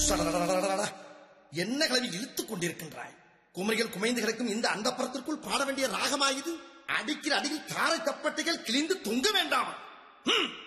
என்ன கிளவி இழுத்துக் கொண்டிருக்கின்றாய்? குமரிகள் குமைந்து கிடக்கும் இந்த அந்தப்புறத்திற்குள் பாட வேண்டிய ராகமாயுது. அடிக்கிற அடியில் காரை தப்பட்டைகள் கிழிந்து தொங்க வேண்டாம்.